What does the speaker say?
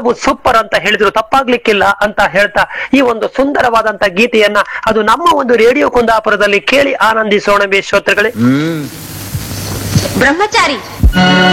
Babu super ಅಂತ ಹೇಳಿದ್ರು ತಪ್ಪಾಗ್ಲಿಕ್ಕಿಲ್ಲ ಅಂತ ಹೇಳ್ತಾ ಈ ಒಂದು ಸುಂದರವಾದಂತ ಗೀತೆಯನ್ನ ಅದು ನಮ್ಮ ಒಂದು ರೇಡಿಯೋ ಕುಂದಾಪುರದಲ್ಲಿ ಕೇಳಿ ಆನಂದಿಸೋಣ ಶ್ರೋತೃಗಳೇ. ಬ್ರಹ್ಮಚಾರಿ